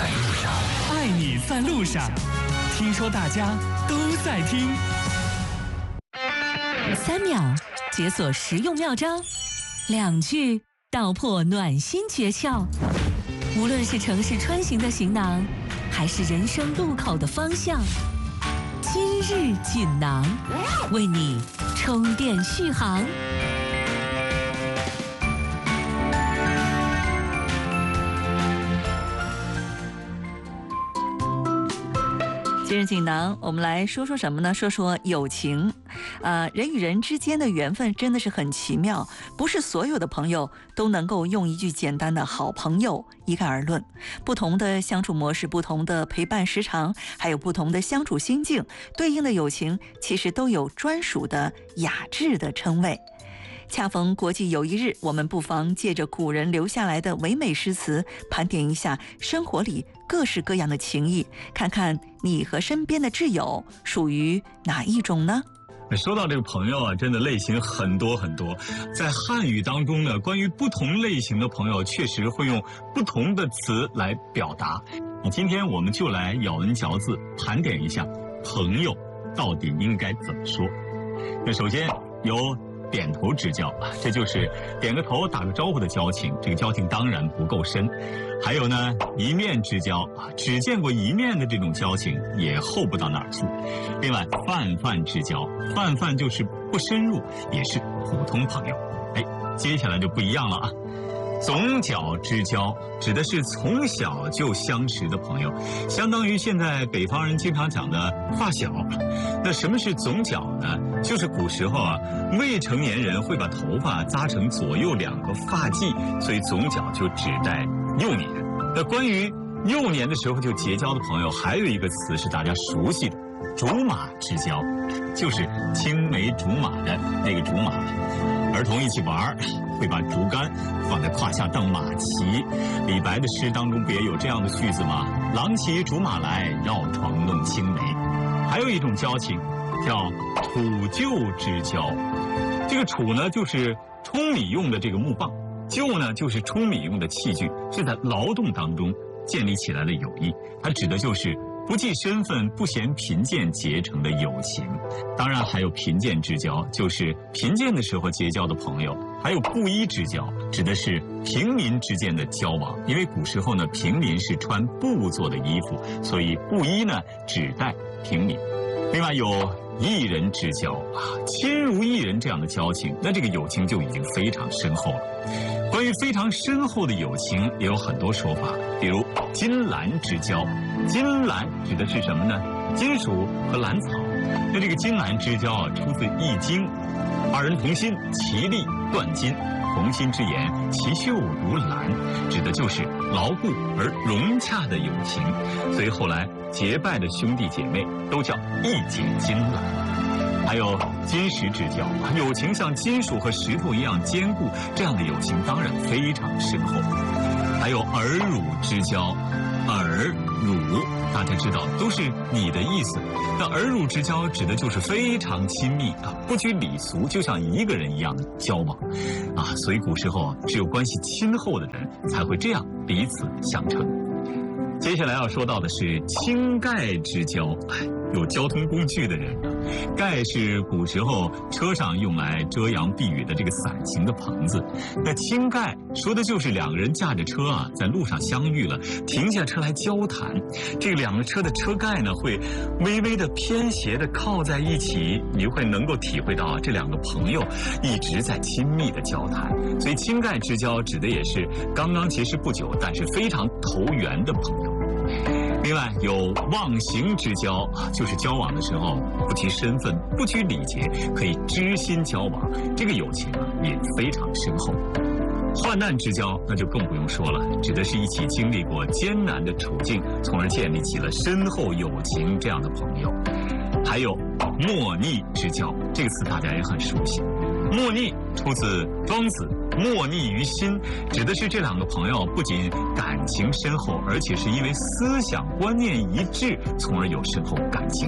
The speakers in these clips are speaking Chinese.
在路上，爱你在路上。听说大家都在听。 3秒解锁实用妙招，2句道破暖心诀窍。无论是城市穿行的行囊，还是人生路口的方向，今日锦囊为你充电续航。今日锦囊，我们来说说什么呢？说说友情。人与人之间的缘分真的是很奇妙，不是所有的朋友都能够用一句简单的好朋友一概而论。不同的相处模式，不同的陪伴时长，还有不同的相处心境，对应的友情其实都有专属的雅致的称谓。恰逢国际友谊日，我们不妨借着古人留下来的唯美诗词，盘点一下生活里各式各样的情谊，看看你和身边的挚友属于哪一种呢？ 说到这个朋友啊，真的类型很多很多。在汉语当中呢，关于不同类型的朋友，确实会用不同的词来表达。今天我们就来咬文嚼字，盘点一下朋友到底应该怎么说。那首先有点头之交，这就是点个头打个招呼的交情，这个交情当然不够深。还有呢，一面之交，只见过一面的这种交情也厚不到哪儿去。另外，泛泛之交，泛泛就是不深入，也是普通朋友。接下来就不一样了啊。总角之交指的是从小就相识的朋友，相当于现在北方人经常讲的发小。那什么是总角呢？就是古时候啊，未成年人会把头发扎成左右2个发髻，所以总角就指代幼年。那关于幼年的时候就结交的朋友，还有一个词是大家熟悉的竹马之交，就是青梅竹马的那个竹马。儿童一起玩，会把竹竿放在胯下当马骑。李白的诗当中不也有这样的句子吗？郎骑竹马来，绕床弄青梅。还有一种交情叫杵臼之交，这个杵呢就是舂米用的这个木棒，臼呢就是舂米用的器具，是在劳动当中建立起来的友谊。它指的就是不计身份、不嫌贫贱结成的友情。当然还有贫贱之交，就是贫贱的时候结交的朋友。还有布衣之交，指的是平民之间的交往。因为古时候呢，平民是穿布做的衣服，所以布衣呢指代平民。另外有一人之交亲如一人这样的交情，那这个友情就已经非常深厚了。关于非常深厚的友情也有很多说法，比如金兰之交。金兰指的是什么呢？金属和兰草。那这个金兰之交出自《易经》，二人同心，其利断金。同心之言，其秀如兰，指的就是牢固而融洽的友情。所以后来结拜的兄弟姐妹都叫义结金兰。还有金石之交，友情像金属和石头一样坚固，这样的友情当然非常深厚。还有耳乳之交，耳乳大家知道都是你的意思，那耳乳之交指的就是非常亲密不拘礼俗，就像一个人一样的交往所以古时候只有关系亲厚的人才会这样彼此相称。接下来要说到的是倾盖之交，有交通工具的人盖是古时候车上用来遮阳避雨的这个伞形的棚子。那倾盖说的就是2个人驾着车在路上相遇了，停下车来交谈。这个2个车的车盖呢会微微的偏斜的靠在一起，你会能够体会到这2个朋友一直在亲密的交谈。所以倾盖之交指的也是刚刚结识不久但是非常投缘的朋友。另外有忘形之交，就是交往的时候不提身份，不拘礼节，可以知心交往，这个友情也非常深厚。患难之交那就更不用说了，指的是一起经历过艰难的处境，从而建立起了深厚友情这样的朋友。还有莫逆之交，这个词大家也很熟悉。莫逆出自庄子，莫逆于心，指的是这2个朋友不仅感情深厚，而且是因为思想观念一致，从而有深厚感情。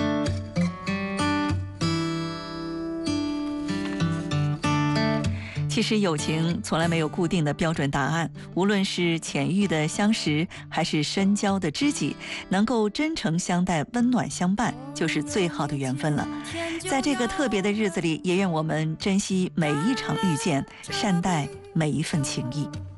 其其实友情从来没有固定的标准答案，无论是浅遇的相识，还是深交的知己，能够真诚相待、温暖相伴，就是最好的缘分了。在这个特别的日子里，也愿我们珍惜每一场遇见，善待每一份情谊。